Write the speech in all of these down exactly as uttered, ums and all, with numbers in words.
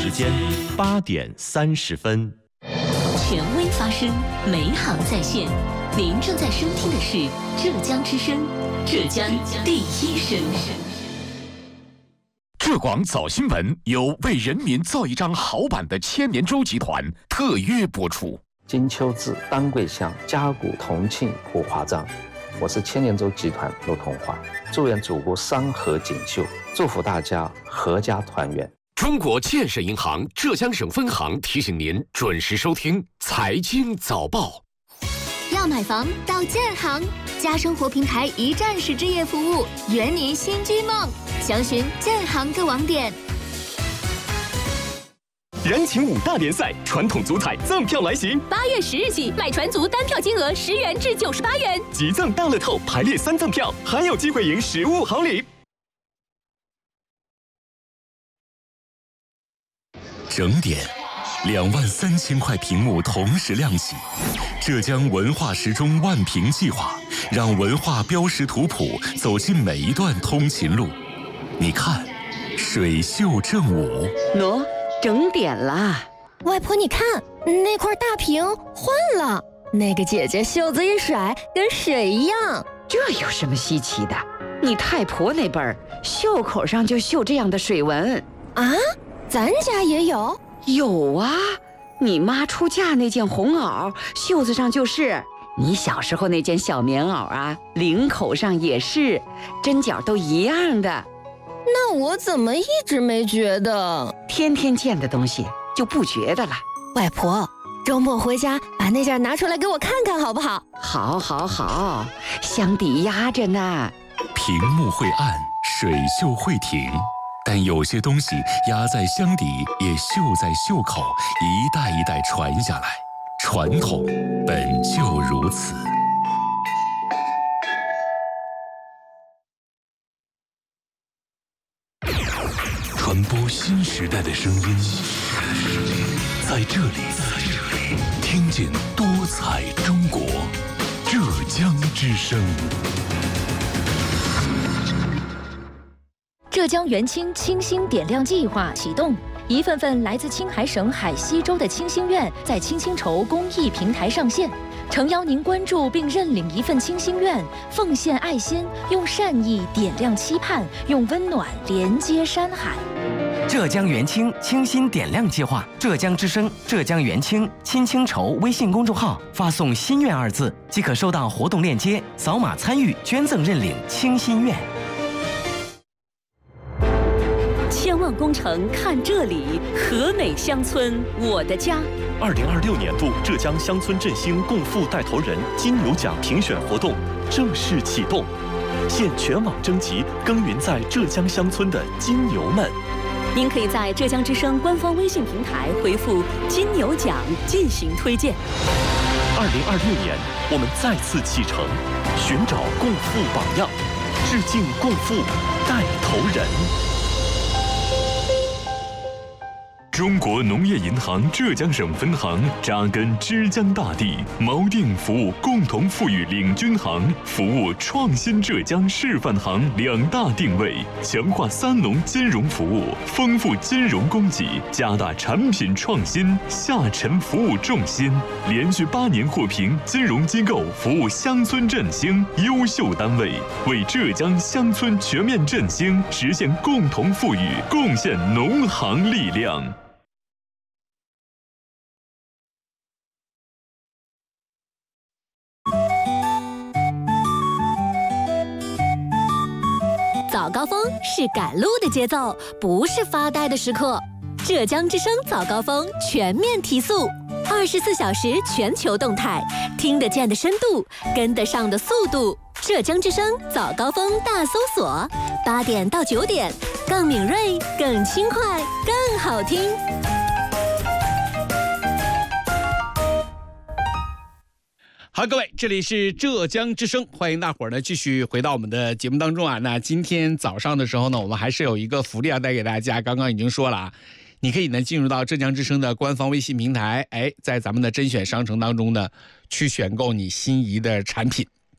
时间八点三十分。 权威发声，美好在线。您正在收听的是浙江之声，浙江第一声。 浙广早新闻由为人民造一张好版的千年舟集团特约播出。 金秋至，丹桂香，嘉谷同庆普华章。我是千年舟集团陆同华，祝愿祖国山河锦绣，祝福大家阖家团圆。 中国建设银行浙江省分行提醒您准时收听财经早报。 要买房到建行，家生活平台一站式置业服务，圆您新居梦。详询建行各网点。 人情五大联赛，传统足彩赠票来袭。 八月十日起，买船足单票金额十元至九十八元， 即赠大乐透排列三赠票，还有机会赢实物好礼。 整点，两万三千块屏幕同时亮起。浙江文化时钟万屏计划，让文化标识图谱走进每一段通勤路。你看，水袖正午。 喏，整点啦！ 外婆，你看那块大屏换了，那个姐姐袖子一甩，跟水一样。 这有什么稀奇的？你太婆那辈儿，袖口上就绣这样的水纹啊？咱家也有。 有啊，你妈出嫁那件红袄，袖子上就是；你小时候那件小棉袄啊，领口上也是，针脚都一样的。 那我怎么一直没觉得？ 天天见的东西就不觉得了。 外婆，周末回家把那件拿出来给我看看好不好？ 好，好，好，箱底压着呢。 屏幕会暗，水袖会停，但有些东西压在箱底，也绣在袖口，一代一代传下来。传统本就如此。传播新时代的声音，在这里，听见多彩中国，浙江之声。 浙江元清清新点亮计划启动，一份份来自青海省海西州的清心愿在清新筹公益平台上线，诚邀您关注并认领一份清心愿，奉献爱心，用善意点亮期盼，用温暖连接山海。 浙江元清清新点亮计划，浙江之声、浙江元清清清筹微信公众号发送“心愿”二字，即可收到活动链接，扫码参与捐赠认领清心愿。 千万工程看这里，和美乡村我的家。 二零二六年度浙江乡村振兴共富带头人金牛奖评选活动正式启动，现全网征集耕耘在浙江乡村的金牛们。 您可以在浙江之声官方微信平台回复“金牛奖”进行推荐。 二零二六年，我们再次启程，寻找共富榜样，致敬共富带头人。 中国农业银行浙江省分行扎根枝江大地，锚定服务共同富裕领军行、服务创新浙江示范行两大定位，强化三农金融服务，丰富金融供给，加大产品创新，下沉服务重心。连续八年获评金融机构服务乡村振兴优秀单位，为浙江乡村全面振兴实现共同富裕贡献农行力量。 早高峰是赶路的节奏，不是发呆的时刻。浙江之声早高峰全面提速，二十四小时全球动态，听得见的深度，跟得上的速度。浙江之声早高峰大搜索，八点到九点，更敏锐，更轻快，更好听。 好，各位，这里是浙江之声，欢迎大伙儿呢继续回到我们的节目当中啊。那今天早上的时候呢，我们还是有一个福利要带给大家。刚刚已经说了啊，你可以呢进入到浙江之声的官方微信平台，哎，在咱们的甄选商城当中呢，去选购你心仪的产品。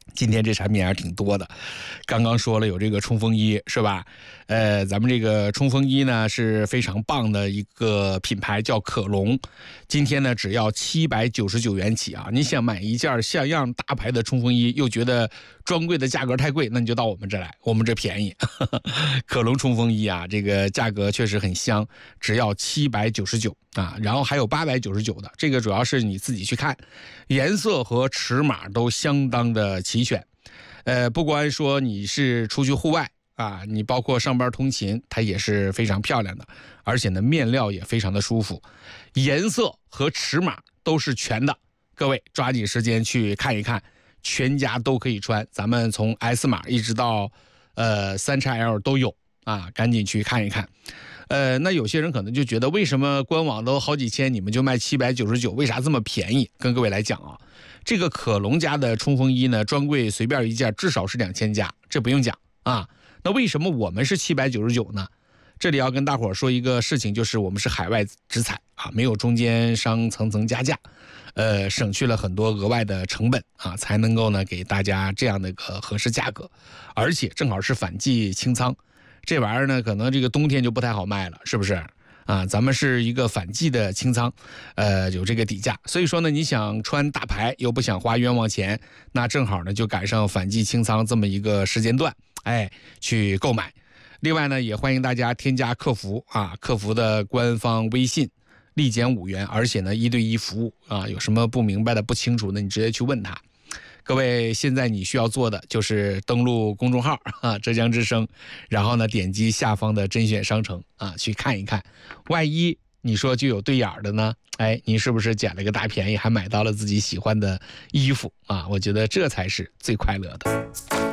今天这产品还是挺多的，刚刚说了有这个冲锋衣是吧？呃，咱们这个冲锋衣呢是非常棒的一个品牌，叫可龙。今天呢只要七百九十九元起啊！你想买一件像样大牌的冲锋衣，又觉得专柜的价格太贵，那你就到我们这来，我们这便宜。可龙冲锋衣啊，这个价格确实很香，只要七百九十九啊，然后还有八百九十九的，这个主要是你自己去看，颜色和尺码都相当的齐全。呃，不光说你是出去户外啊，你包括上班通勤，它也是非常漂亮的，而且呢面料也非常的舒服，颜色和尺码都是全的。各位抓紧时间去看一看，全家都可以穿，咱们从 S 码一直到呃 三 X L 都有啊，赶紧去看一看。呃，那有些人可能就觉得，为什么官网都好几千，你们就卖七百九十九，为啥这么便宜？跟各位来讲啊，这个可龙家的冲锋衣呢，专柜随便一件至少是两千加，这不用讲啊。那为什么我们是七百九十九呢？这里要跟大伙儿说一个事情，就是我们是海外直采啊，没有中间商层层加价，呃，省去了很多额外的成本啊，才能够呢给大家这样的一个合适价格，而且正好是反季清仓。这玩意儿呢，可能这个冬天就不太好卖了，是不是啊？咱们是一个反季的清仓，呃，有这个底价，所以说呢，你想穿大牌又不想花冤枉钱，那正好呢就赶上反季清仓这么一个时间段，哎，去购买。另外呢，也欢迎大家添加客服啊，客服的官方微信，立减五元，而且呢一对一服务啊，有什么不明白的、不清楚的，你直接去问他。各位，现在你需要做的就是登录公众号啊，浙江之声，然后呢点击下方的甄选商城啊，去看一看。万一你说就有对眼的呢，哎，你是不是捡了个大便宜，还买到了自己喜欢的衣服啊？我觉得这才是最快乐的。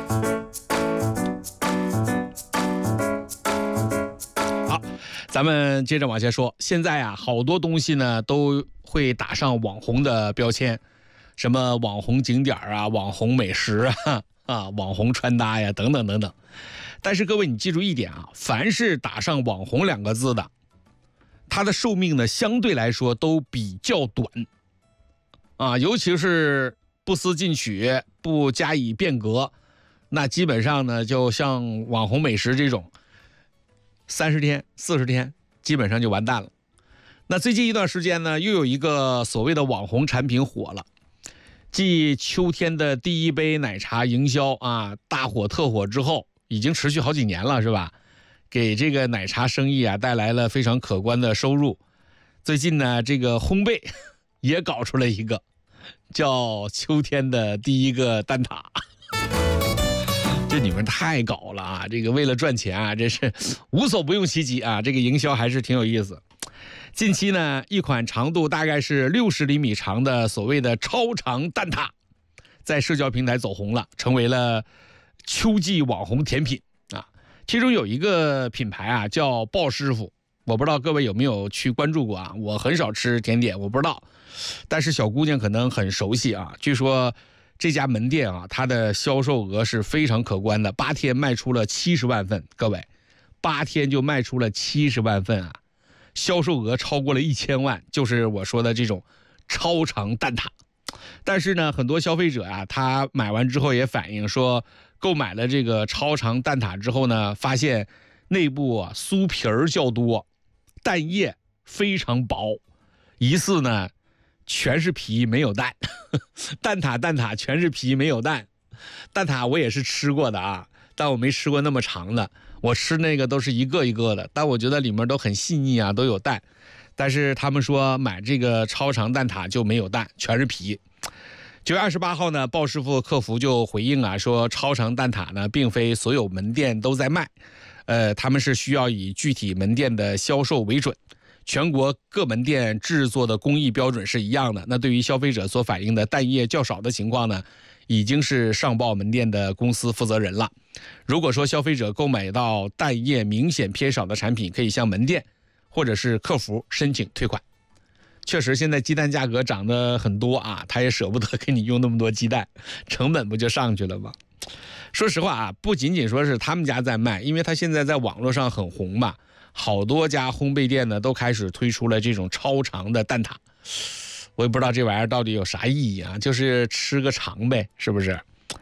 好，咱们接着往下说。现在啊，好多东西呢都会打上网红的标签。什么网红景点啊，网红美食啊，啊，网红穿搭呀，等等等等。但是各位，你记住一点啊，凡是打上网红两个字的，它的寿命呢，相对来说都比较短啊，尤其是不思进取、不加以变革，那基本上呢，就像网红美食这种，三十天、四十天，基本上就完蛋了。那最近一段时间呢，又有一个所谓的网红产品火了。继秋天的第一杯奶茶营销啊大火特火之后，已经持续好几年了，是吧？给这个奶茶生意啊带来了非常可观的收入。最近呢，这个烘焙也搞出了一个叫秋天的第一个蛋挞。这你们太搞了啊！这个为了赚钱啊，这是无所不用其极啊！这个营销还是挺有意思。近期呢，一款长度大概是六十厘米长的所谓的超长蛋挞，在社交平台走红了，成为了秋季网红甜品啊。其中有一个品牌啊，叫鲍师傅，我不知道各位有没有去关注过啊？我很少吃甜点，我不知道，但是小姑娘可能很熟悉啊。据说这家门店啊，它的销售额是非常可观的，八天卖出了七十万份。各位，八天就卖出了七十万份啊！销售额超过了一千万，就是我说的这种超长蛋挞。但是呢，很多消费者啊，他买完之后也反映说，购买了这个超长蛋挞之后呢，发现内部啊酥皮儿较多，蛋液非常薄，疑似呢全是皮没有蛋。蛋挞蛋挞全是皮没有蛋。蛋挞我也是吃过的啊，但我没吃过那么长的。我吃那个都是一个一个的，但我觉得里面都很细腻啊，都有蛋。但是他们说买这个超长蛋挞就没有蛋，全是皮。九月二十八号呢，鲍师傅客服就回应啊，说超长蛋挞呢并非所有门店都在卖，呃，他们是需要以具体门店的销售为准。全国各门店制作的工艺标准是一样的。那对于消费者所反映的蛋液较少的情况呢，已经是上报门店的公司负责人了。如果说消费者购买到蛋液明显偏少的产品，可以向门店或者是客服申请退款。确实现在鸡蛋价格涨得很多啊，他也舍不得给你用那么多鸡蛋，成本不就上去了吗？说实话啊，不仅仅说是他们家在卖，因为他现在在网络上很红嘛，好多家烘焙店呢都开始推出了这种超长的蛋挞。我也不知道这玩意儿到底有啥意义啊，就是吃个长呗，是不是？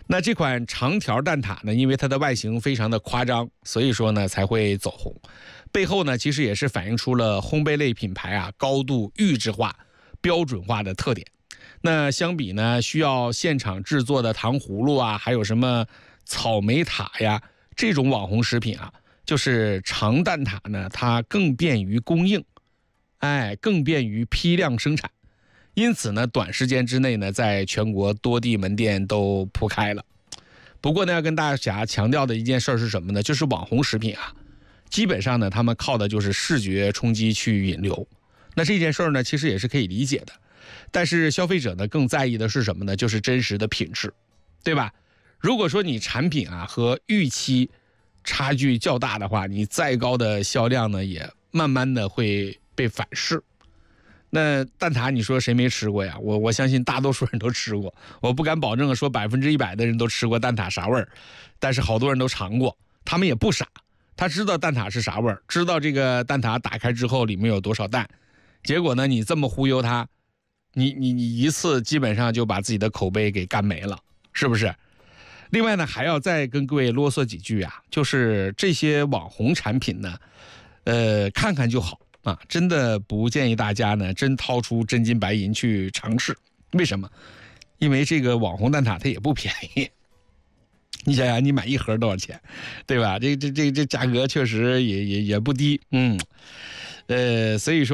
那这款长条蛋挞呢，因为它的外形非常的夸张，所以说呢才会走红。背后呢其实也是反映出了烘焙类品牌啊高度预制化、标准化的特点。那相比呢需要现场制作的糖葫芦啊，还有什么草莓塔呀这种网红食品啊，就是长蛋挞呢它更便于供应，哎，更便于批量生产。因此呢，短时间之内呢，在全国多地门店都铺开了。不过呢，要跟大家强调的一件事是什么呢？就是网红食品啊，基本上呢，他们靠的就是视觉冲击去引流。那这件事呢，其实也是可以理解的。但是消费者呢，更在意的是什么呢？就是真实的品质，对吧？如果说你产品啊和预期差距较大的话，你再高的销量呢，也慢慢的会被反噬。那蛋挞你说谁没吃过呀？我我相信大多数人都吃过，我不敢保证说百分之一百的人都吃过蛋挞啥味儿，但是好多人都尝过，他们也不傻，他知道蛋挞是啥味儿，知道这个蛋挞打开之后里面有多少蛋，结果呢你这么忽悠他，你你你一次基本上就把自己的口碑给干没了，是不是？另外呢还要再跟各位啰嗦几句啊，就是这些网红产品呢，呃看看就好。啊，真的不建议大家呢，真掏出真金白银去尝试。为什么？因为这个网红蛋挞它也不便宜。你想想，你买一盒多少钱，对吧？这这这这价格确实也也也不低，嗯，呃，所以说。